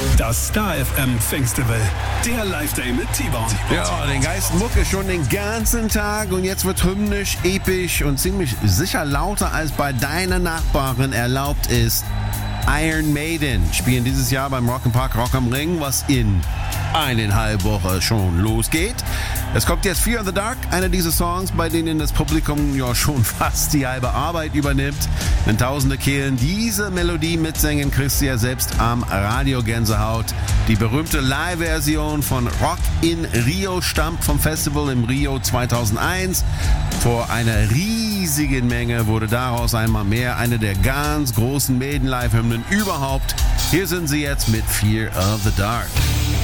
Das Star FM Festival, der Live-Day mit T-Bone. Ja, den Geist Mucke schon den ganzen Tag und jetzt wird hymnisch, episch und ziemlich sicher lauter als bei deiner Nachbarin erlaubt ist. Iron Maiden spielen dieses Jahr beim Rock'n'Park Rock am Ring, was in 1,5 Wochen schon losgeht. Es kommt jetzt Fear in the Dark, einer dieser Songs, bei denen das Publikum ja schon fast die halbe Arbeit übernimmt. Wenn tausende Kehlen diese Melodie mitsingen, kriegst du ja selbst am Radio Gänsehaut. Die berühmte Live-Version von Rock in Rio stammt vom Festival im Rio 2001. Vor einer riesigen Menge wurde daraus einmal mehr eine der ganz großen Maiden-Live-Hymnen überhaupt. Hier sind sie jetzt mit Fear of the Dark.